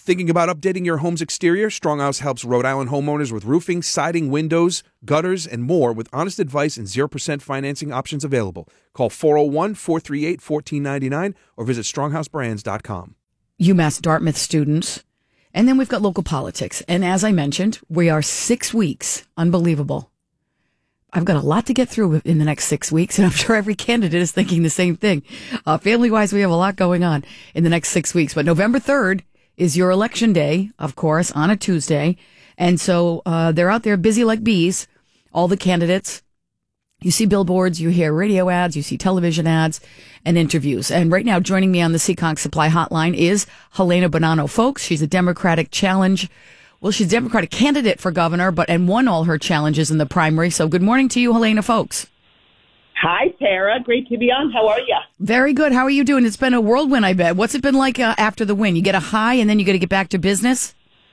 Thinking about updating your home's exterior? Stronghouse helps Rhode Island homeowners with roofing, siding, windows, gutters, and more with honest advice and 0% financing options available. Call 401-438-1499 or visit stronghouseBrands.com. UMass Dartmouth students. And then we've got local politics. And as I mentioned, we are 6 weeks. Unbelievable. I've got a lot to get through in the next 6 weeks, and I'm sure every candidate is thinking the same thing. Family-wise, we have a lot going on in the next 6 weeks. But November 3rd is your election day, of course, on a Tuesday. And so they're out there busy like bees, all the candidates. You see billboards, you hear radio ads, you see television ads and interviews. And right now, joining me on the Seekonk Supply Hotline is Helena Bonanno Folks. She's a Democratic challenge. Well, she's a Democratic candidate for governor, and won all her challenges in the primary. So good morning to you, Helena Folks. Hi, Tara. Great to be on. How are you? Very good. How are you doing? It's been a whirlwind, I bet. What's it been like after the win? You get a high and then you got to get back to business?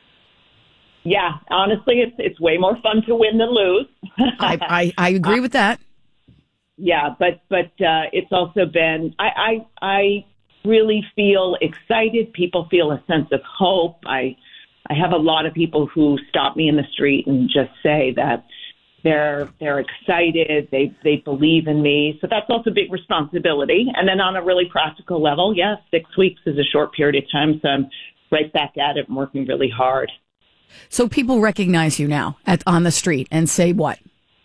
Yeah, honestly, it's way more fun to win than lose. I agree with that. Yeah, but it's also been, I really feel excited. People feel a sense of hope. I have a lot of people who stop me in the street and just say that they're excited. They believe in me. So that's also a big responsibility. And then on a really practical level, 6 weeks is a short period of time. So I'm right back at it and working really hard. So people recognize you now on the street and say what?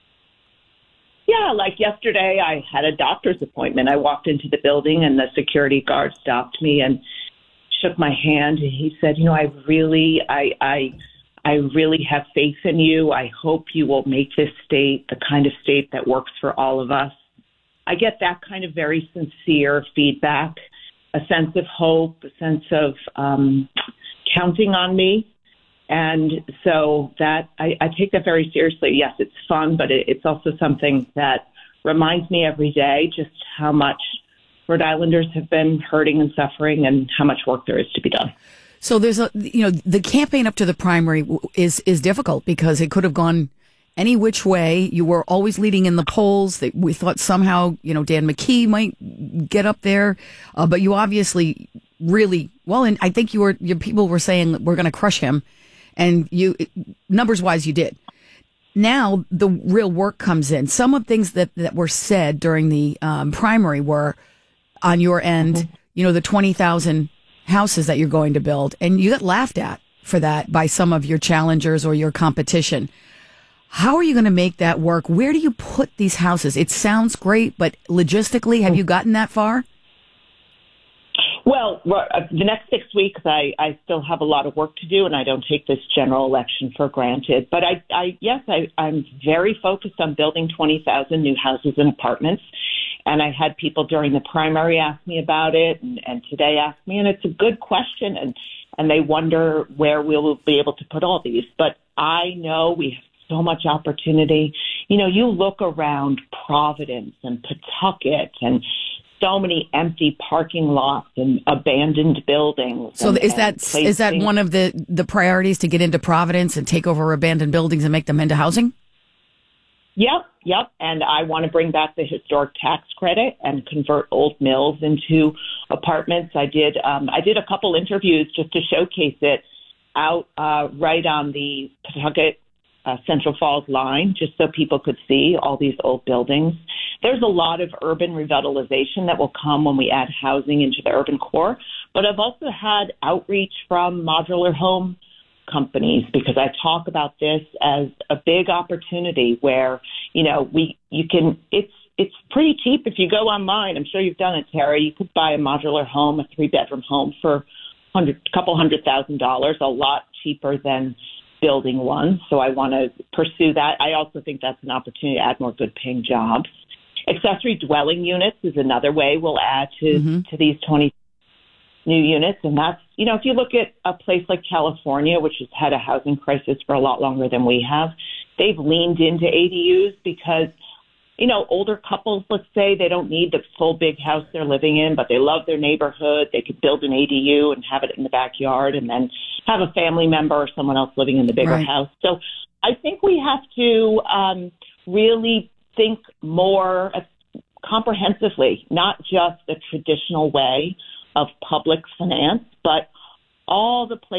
Yeah, like yesterday, I had a doctor's appointment. I walked into the building and the security guard stopped me and shook my hand. And he said, I really have faith in you. I hope you will make this state the kind of state that works for all of us. I get that kind of very sincere feedback, a sense of hope, a sense of counting on me. And so that I take that very seriously. Yes, it's fun, but it's also something that reminds me every day just how much Rhode Islanders have been hurting and suffering and how much work there is to be done. So there's the campaign up to the primary is difficult because it could have gone any which way. You were always leading in the polls. We thought somehow, Dan McKee might get up there, but you obviously really well. And I think your people were saying we're going to crush him, and you numbers wise you did. Now the real work comes in. Some of the things that were said during the primary were on your end. The 20,000 houses that you're going to build, and you got laughed at for that by some of your challengers or your competition. How are you going to make that work? Where do you put these houses? It sounds great, but logistically, have you gotten that far? Well, the next 6 weeks, I still have a lot of work to do, and I don't take this general election for granted. But I'm very focused on building 20,000 new houses and apartments. And I had people during the primary ask me about it, and today ask me, and it's a good question, and they wonder where we'll be able to put all these. But I know we have so much opportunity. You look around Providence and Pawtucket and so many empty parking lots and abandoned buildings. So is that one of the priorities, to get into Providence and take over abandoned buildings and make them into housing? Yep. And I want to bring back the historic tax credit and convert old mills into apartments. I did a couple interviews just to showcase it out right on the Pawtucket Central Falls line, just so people could see all these old buildings. There's a lot of urban revitalization that will come when we add housing into the urban core. But I've also had outreach from modular home companies, because I talk about this as a big opportunity where, it's pretty cheap. If you go online, I'm sure you've done it, Tara, you could buy a modular home, a 3-bedroom home for couple $100,000, a lot cheaper than building one. So I want to pursue that. I also think that's an opportunity to add more good paying jobs. Accessory dwelling units is another way we'll add to these 20 new units. And that's, if you look at a place like California, which has had a housing crisis for a lot longer than we have, they've leaned into ADUs because, older couples, let's say, they don't need the full big house they're living in, but they love their neighborhood. They could build an ADU and have it in the backyard and then have a family member or someone else living in the bigger house. So I think we have to really think more comprehensively, not just the traditional way of public finance, but all the places